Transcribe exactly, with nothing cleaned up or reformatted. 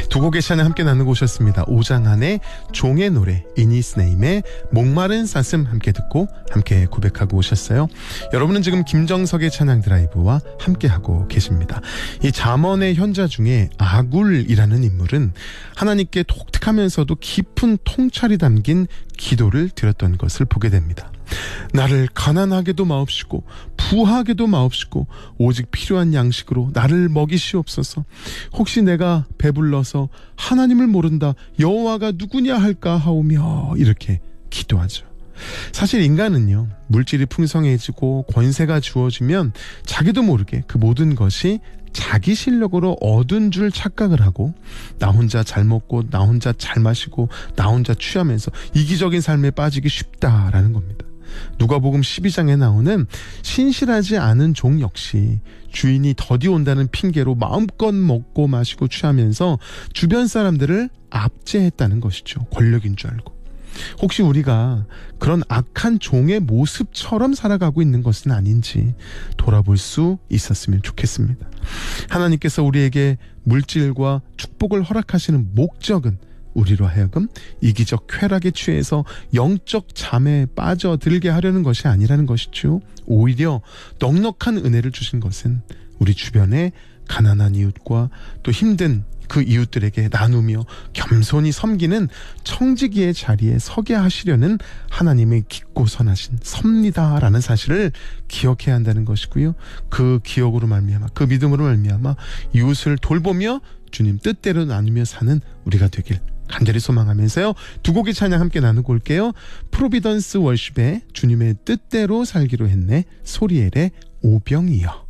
두 곡의 찬양 함께 나누고 오셨습니다. 오장한의 종의 노래, 이니스네임의 목마른 사슴 함께 듣고 함께 고백하고 오셨어요. 여러분은 지금 김정석의 찬양 드라이브와 함께하고 계십니다. 이 잠언의 현자 중에 아굴이라는 인물은 하나님께 독특하면서도 깊은 통찰이 담긴 기도를 드렸던 것을 보게 됩니다. 나를 가난하게도 마옵시고 부하게도 마옵시고 오직 필요한 양식으로 나를 먹이시옵소서. 혹시 내가 배불러서 하나님을 모른다 여호와가 누구냐 할까 하오며 이렇게 기도하죠. 사실 인간은요, 물질이 풍성해지고 권세가 주어지면 자기도 모르게 그 모든 것이 자기 실력으로 얻은 줄 착각을 하고 나 혼자 잘 먹고 나 혼자 잘 마시고 나 혼자 취하면서 이기적인 삶에 빠지기 쉽다라는 겁니다. 누가복음 십이 장에 나오는 신실하지 않은 종 역시 주인이 더디 온다는 핑계로 마음껏 먹고 마시고 취하면서 주변 사람들을 압제했다는 것이죠. 권력인 줄 알고. 혹시 우리가 그런 악한 종의 모습처럼 살아가고 있는 것은 아닌지 돌아볼 수 있었으면 좋겠습니다. 하나님께서 우리에게 물질과 축복을 허락하시는 목적은 우리로 하여금 이기적 쾌락에 취해서 영적 잠에 빠져들게 하려는 것이 아니라는 것이죠. 오히려 넉넉한 은혜를 주신 것은 우리 주변에 가난한 이웃과 또 힘든 그 이웃들에게 나누며 겸손히 섬기는 청지기의 자리에 서게 하시려는 하나님의 깊고 선하신 섭니다라는 사실을 기억해야 한다는 것이고요. 그 기억으로 말미암아, 그 믿음으로 말미암아 이웃을 돌보며 주님 뜻대로 나누며 사는 우리가 되길 간절히 소망하면서요. 두 곡의 찬양 함께 나누고 올게요. 프로비던스 월십의 주님의 뜻대로 살기로 했네, 소리엘의 오병이여.